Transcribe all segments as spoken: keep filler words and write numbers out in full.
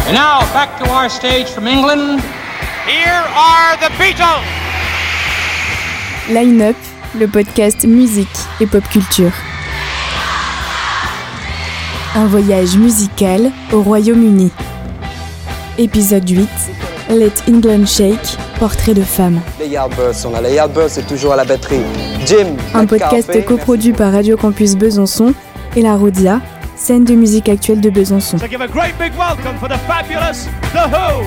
And now, back to our stage from England. Here are the Beatles. Line Up, le podcast musique et pop culture. Un voyage musical au Royaume-Uni. Épisode huit, Let England Shake, portrait de femme. Les Yardbirds, on a les Yardbirds, c'est toujours à la batterie. Jim, un podcast Carpé. coproduit par Radio Campus Besançon et la Roudia, scène de musique actuelle de Besançon. So give a great big welcome for the fabulous The Who.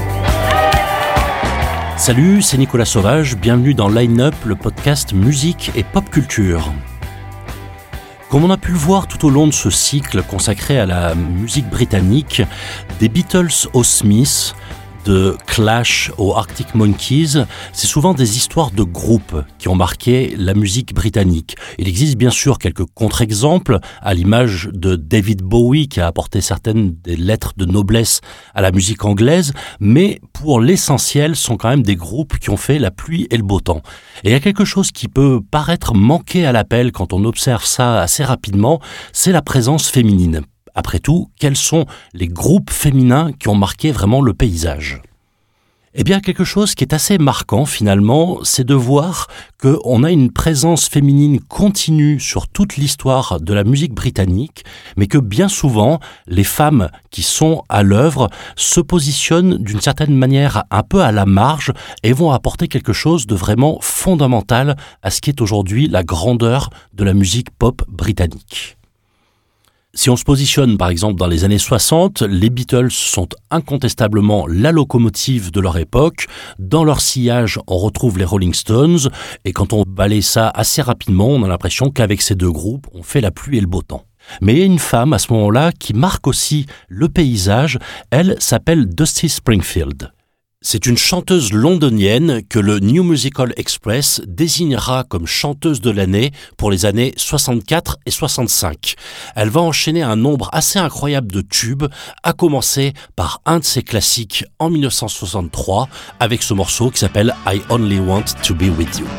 Salut, c'est Nicolas Sauvage, bienvenue dans Line Up, le podcast musique et pop culture. Comme on a pu le voir tout au long de ce cycle consacré à la musique britannique, des Beatles aux Smiths, de Clash aux Arctic Monkeys, c'est souvent des histoires de groupes qui ont marqué la musique britannique. Il existe bien sûr quelques contre-exemples, à l'image de David Bowie qui a apporté certaines des lettres de noblesse à la musique anglaise, mais pour l'essentiel, ce sont quand même des groupes qui ont fait la pluie et le beau temps. Et il y a quelque chose qui peut paraître manquer à l'appel quand on observe ça assez rapidement, c'est la présence féminine. Après tout, quels sont les groupes féminins qui ont marqué vraiment le paysage ? Eh bien, quelque chose qui est assez marquant finalement, c'est de voir qu'on a une présence féminine continue sur toute l'histoire de la musique britannique, mais que bien souvent, les femmes qui sont à l'œuvre se positionnent d'une certaine manière un peu à la marge et vont apporter quelque chose de vraiment fondamental à ce qui est aujourd'hui la grandeur de la musique pop britannique. Si on se positionne par exemple dans les années soixante, les Beatles sont incontestablement la locomotive de leur époque. Dans leur sillage, on retrouve les Rolling Stones. Et quand on balaye ça assez rapidement, on a l'impression qu'avec ces deux groupes, on fait la pluie et le beau temps. Mais il y a une femme à ce moment-là qui marque aussi le paysage. Elle s'appelle Dusty Springfield. C'est une chanteuse londonienne que le New Musical Express désignera comme chanteuse de l'année pour les années soixante-quatre et soixante-cinq. Elle va enchaîner un nombre assez incroyable de tubes, à commencer par un de ses classiques en dix-neuf cent soixante-trois avec ce morceau qui s'appelle I Only Want to Be With You.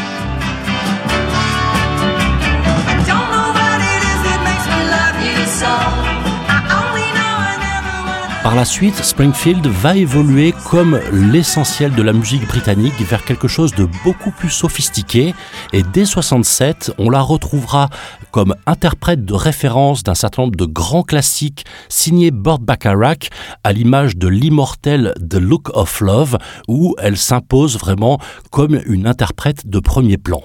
Par la suite, Springfield va évoluer comme l'essentiel de la musique britannique vers quelque chose de beaucoup plus sophistiqué et dès soixante-sept, on la retrouvera comme interprète de référence d'un certain nombre de grands classiques signés Burt Bacharach à l'image de l'immortel The Look of Love où elle s'impose vraiment comme une interprète de premier plan.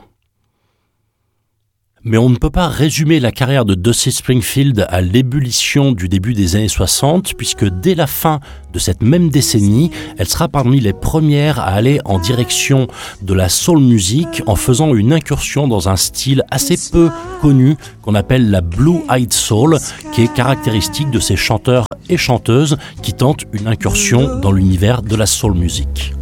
Mais on ne peut pas résumer la carrière de Dusty Springfield à l'ébullition du début des années soixante, puisque dès la fin de cette même décennie, elle sera parmi les premières à aller en direction de la soul music en faisant une incursion dans un style assez peu connu qu'on appelle la blue-eyed soul, qui est caractéristique de ces chanteurs et chanteuses qui tentent une incursion dans l'univers de la soul music.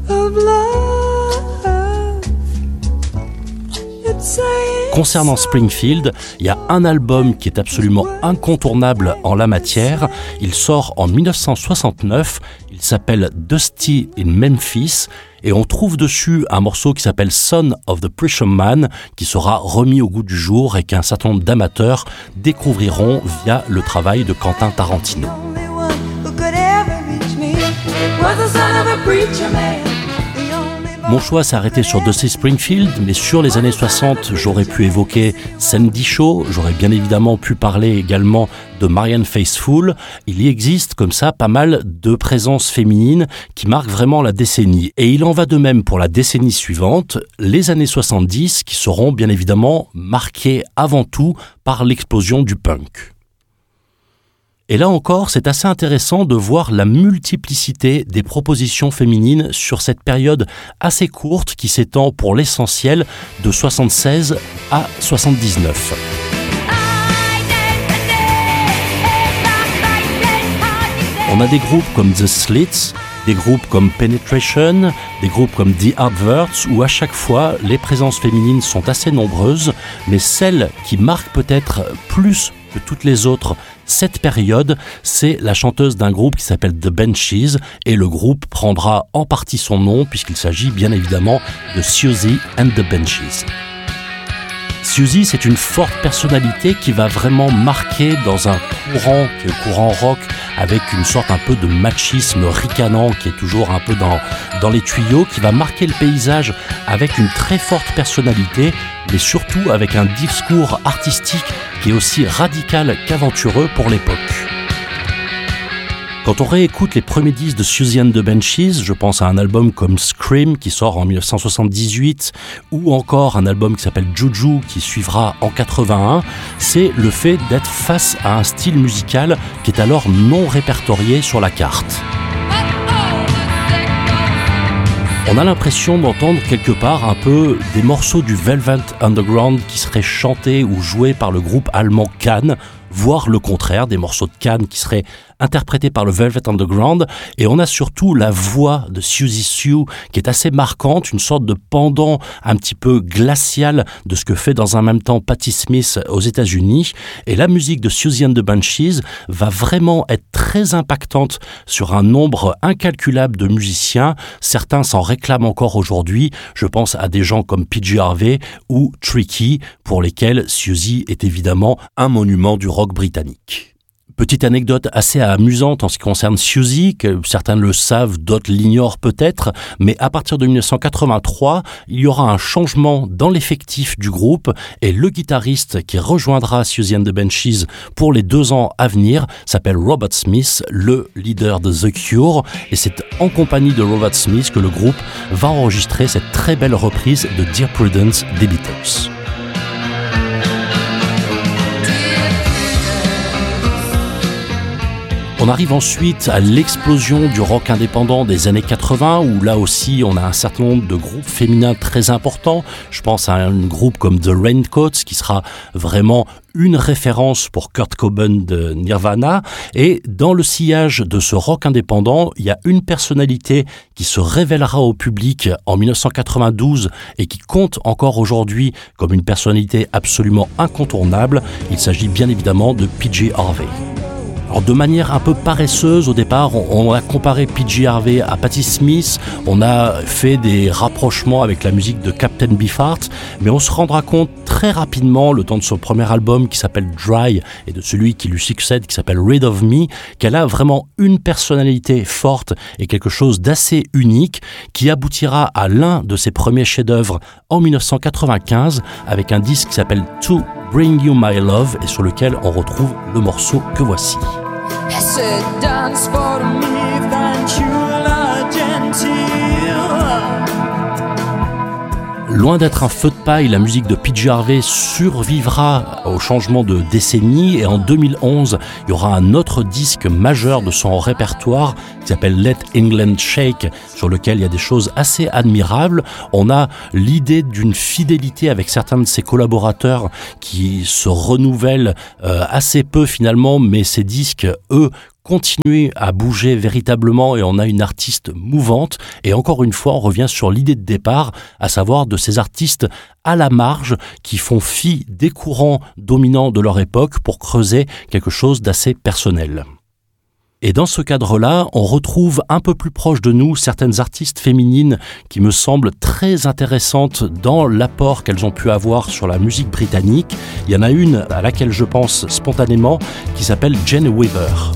Concernant Springfield, il y a un album qui est absolument incontournable en la matière. Il sort en dix-neuf cent soixante-neuf, il s'appelle Dusty in Memphis et on trouve dessus un morceau qui s'appelle Son of the Preacher Man qui sera remis au goût du jour et qu'un certain nombre d'amateurs découvriront via le travail de Quentin Tarantino. Mon choix s'est arrêté sur Dusty Springfield, mais sur les années soixante, j'aurais pu évoquer Sandy Shaw, j'aurais bien évidemment pu parler également de Marianne Faithfull. Il y existe comme ça pas mal de présences féminines qui marquent vraiment la décennie. Et il en va de même pour la décennie suivante, les années soixante-dix, qui seront bien évidemment marquées avant tout par l'explosion du punk. Et là encore, c'est assez intéressant de voir la multiplicité des propositions féminines sur cette période assez courte qui s'étend pour l'essentiel de soixante-seize à soixante-dix-neuf. On a des groupes comme The Slits, des groupes comme Penetration, des groupes comme The Adverts, où à chaque fois les présences féminines sont assez nombreuses, mais celle qui marque peut-être plus que toutes les autres cette période, c'est la chanteuse d'un groupe qui s'appelle The Benchies, et le groupe prendra en partie son nom puisqu'il s'agit bien évidemment de Siouxsie and the Benchies. Suzy, c'est une forte personnalité qui va vraiment marquer dans un courant, qui est le courant rock, avec une sorte un peu de machisme ricanant qui est toujours un peu dans, dans les tuyaux, qui va marquer le paysage avec une très forte personnalité, mais surtout avec un discours artistique qui est aussi radical qu'aventureux pour l'époque. Quand on réécoute les premiers disques de Siouxsie and the Banshees, je pense à un album comme Scream qui sort en dix-neuf cent soixante-dix-huit ou encore un album qui s'appelle Juju qui suivra en quatre-vingt-un, c'est le fait d'être face à un style musical qui est alors non répertorié sur la carte. On a l'impression d'entendre quelque part un peu des morceaux du Velvet Underground qui seraient chantés ou joués par le groupe allemand Can, voire le contraire, des morceaux de Can qui seraient interprétés par le Velvet Underground, et on a surtout la voix de Siouxsie Sioux qui est assez marquante, une sorte de pendant un petit peu glacial de ce que fait dans un même temps Patti Smith aux États-Unis, et la musique de Siouxsie and the Banshees va vraiment être très impactante sur un nombre incalculable de musiciens. Certains s'en réclament encore aujourd'hui, je pense à des gens comme P J Harvey ou Tricky, pour lesquels Siouxsie est évidemment un monument du rock britannique. Petite anecdote assez amusante en ce qui concerne Siouxsie, que certains le savent, d'autres l'ignorent peut-être, mais à partir de dix-neuf cent quatre-vingt-trois, il y aura un changement dans l'effectif du groupe et le guitariste qui rejoindra Siouxsie and the Banshees pour les deux ans à venir s'appelle Robert Smith, le leader de The Cure, et c'est en compagnie de Robert Smith que le groupe va enregistrer cette très belle reprise de Dear Prudence des Beatles. On arrive ensuite à l'explosion du rock indépendant des années quatre-vingts, où là aussi on a un certain nombre de groupes féminins très importants. Je pense à un groupe comme The Raincoats, qui sera vraiment une référence pour Kurt Cobain de Nirvana. Et dans le sillage de ce rock indépendant, il y a une personnalité qui se révélera au public en dix-neuf cent quatre-vingt-douze et qui compte encore aujourd'hui comme une personnalité absolument incontournable. Il s'agit bien évidemment de P J Harvey. Alors de manière un peu paresseuse au départ, on, on a comparé P J Harvey à Patti Smith, on a fait des rapprochements avec la musique de Captain Beefheart, mais on se rendra compte très rapidement, le temps de son premier album qui s'appelle Dry et de celui qui lui succède qui s'appelle Rid of Me, qu'elle a vraiment une personnalité forte et quelque chose d'assez unique qui aboutira à l'un de ses premiers chefs-d'œuvre en dix-neuf cent quatre-vingt-quinze avec un disque qui s'appelle To Bring You My Love et sur lequel on retrouve le morceau que voici. Loin d'être un feu de paille, la musique de P J Harvey survivra au changement de décennie et en deux mille onze, il y aura un autre disque majeur de son répertoire qui s'appelle Let England Shake, sur lequel il y a des choses assez admirables. On a l'idée d'une fidélité avec certains de ses collaborateurs qui se renouvellent euh, assez peu finalement, mais ces disques, eux, continuer à bouger véritablement et on a une artiste mouvante et encore une fois on revient sur l'idée de départ, à savoir de ces artistes à la marge qui font fi des courants dominants de leur époque pour creuser quelque chose d'assez personnel. Et dans ce cadre-là, on retrouve un peu plus proche de nous certaines artistes féminines qui me semblent très intéressantes dans l'apport qu'elles ont pu avoir sur la musique britannique. Il y en a une à laquelle je pense spontanément qui s'appelle Jane Weaver.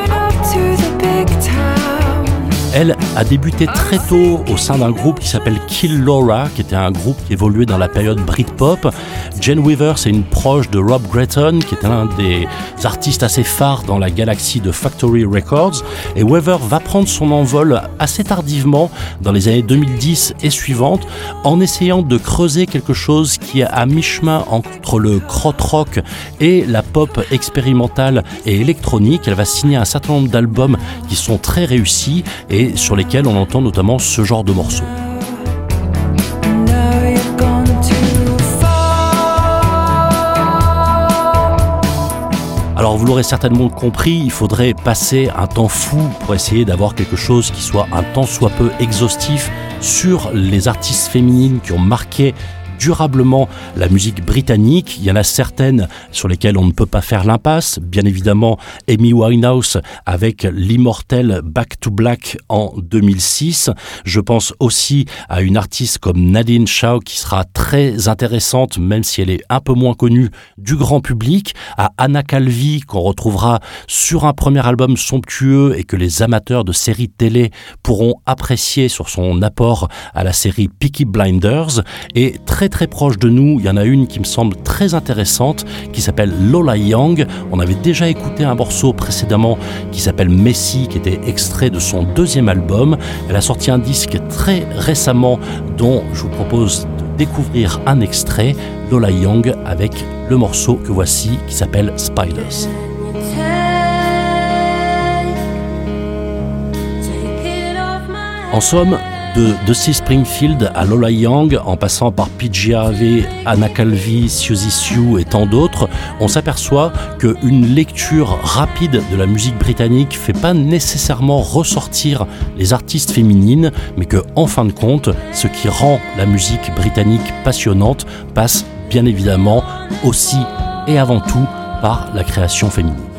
Elle a débuté très tôt au sein d'un groupe qui s'appelle Kill Laura, qui était un groupe qui évoluait dans la période Britpop. Jane Weaver, c'est une proche de Rob Gretton, qui est un des artistes assez phares dans la galaxie de Factory Records. Et Weaver va prendre son envol assez tardivement dans les années deux mille dix et suivantes, en essayant de creuser quelque chose qui est à mi-chemin entre le krautrock et la pop expérimentale et électronique. Elle va signer un certain nombre d'albums qui sont très réussis et sur lesquels on entend notamment ce genre de morceaux. Alors vous l'aurez certainement compris, il faudrait passer un temps fou pour essayer d'avoir quelque chose qui soit un tant soit peu exhaustif sur les artistes féminines qui ont marqué durablement la musique britannique. Il y en a certaines sur lesquelles on ne peut pas faire l'impasse. Bien évidemment, Amy Winehouse avec l'immortel Back to Black en deux mille six. Je pense aussi à une artiste comme Nadine Shaw qui sera très intéressante, même si elle est un peu moins connue du grand public, à Anna Calvi qu'on retrouvera sur un premier album somptueux et que les amateurs de séries télé pourront apprécier sur son apport à la série Peaky Blinders. Et très très proche de nous, il y en a une qui me semble très intéressante qui s'appelle Lola Young. On avait déjà écouté un morceau précédemment qui s'appelle Messi, qui était extrait de son deuxième album. Elle a sorti un disque très récemment dont je vous propose de découvrir un extrait, Lola Young avec le morceau que voici qui s'appelle Spiders. En somme, de Dusty Springfield à Lola Young, en passant par P J Harvey, Anna Calvi, Siouxsie Sioux et tant d'autres, on s'aperçoit qu'une lecture rapide de la musique britannique ne fait pas nécessairement ressortir les artistes féminines, mais que, en fin de compte, ce qui rend la musique britannique passionnante passe bien évidemment aussi et avant tout par la création féminine.